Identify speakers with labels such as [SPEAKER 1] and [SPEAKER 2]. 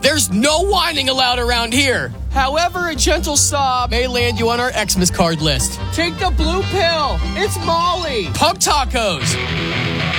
[SPEAKER 1] There's no whining allowed around here. However, a gentle sob may land you on our Xmas card list. Take the blue pill. It's Molly. Pub tacos.